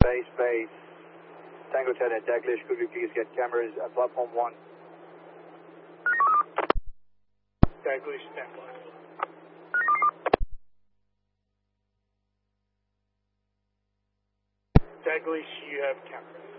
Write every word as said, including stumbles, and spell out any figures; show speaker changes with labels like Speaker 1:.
Speaker 1: base, base. Tango ten at Daglish, could we please get cameras at platform one?
Speaker 2: Daglish, stand by. Daglish, you have cameras.